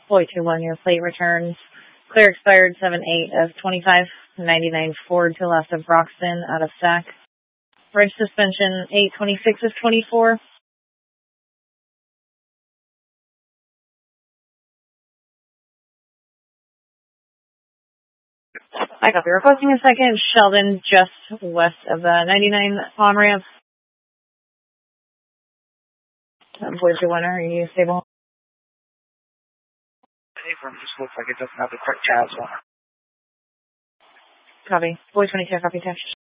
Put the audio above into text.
Boy 2-1, your plate returns. Clear expired 7-8 of 25.99 Ford to left of Broxton out of stack. Bridge suspension 826 of 24. I copy. Requesting a second. Sheldon, just west of the 99 palm ramp. Boy 2-1, are you stable? Paper just looks like it doesn't have the correct tabs on it. Copy. Boy 22, copy, touch.